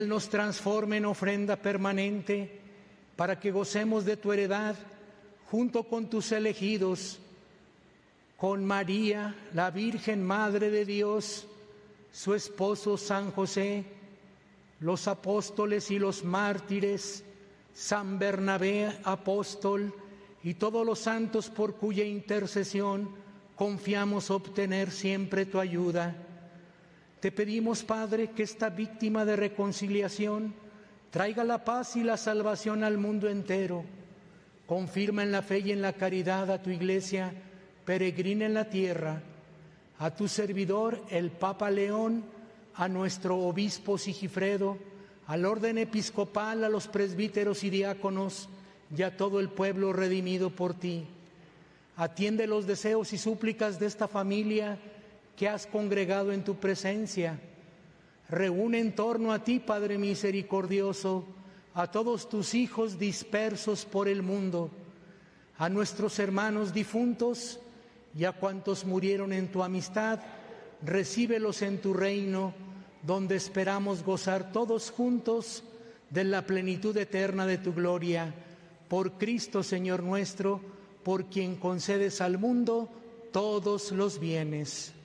nos transforme en ofrenda permanente para que gocemos de tu heredad junto con tus elegidos, con María, la Virgen Madre de Dios, su esposo San José, los apóstoles y los mártires, San Bernabé apóstol y todos los santos por cuya intercesión confiamos obtener siempre tu ayuda. Te pedimos, Padre, que esta víctima de reconciliación traiga la paz y la salvación al mundo entero. Confirma en la fe y en la caridad a tu Iglesia peregrina en la tierra, a tu servidor el Papa León, a nuestro obispo Sigifredo, al orden episcopal, a los presbíteros y diáconos y a todo el pueblo redimido por ti. Atiende los deseos y súplicas de esta familia que has congregado en tu presencia. Reúne en torno a ti, Padre misericordioso, a todos tus hijos dispersos por el mundo, a nuestros hermanos difuntos y a cuantos murieron en tu amistad. Recíbelos en tu reino, donde esperamos gozar todos juntos de la plenitud eterna de tu gloria. Por Cristo, Señor nuestro, por quien concedes al mundo todos los bienes.